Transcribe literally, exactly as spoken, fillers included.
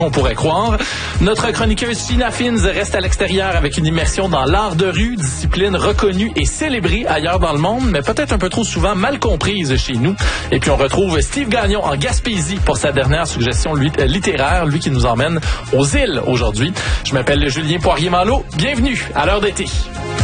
On pourrait croire. Notre chroniqueuse Sheena Fins reste à l'extérieur avec une immersion dans l'art de rue, discipline reconnue et célébrée ailleurs dans le monde, mais peut-être un peu trop souvent mal comprise chez nous. Et puis on retrouve Steve Gagnon en Gaspésie pour sa dernière suggestion lui, euh, littéraire, lui qui nous emmène aux îles aujourd'hui. Je m'appelle Julien Poirier-Malo. Bienvenue à l'heure d'été.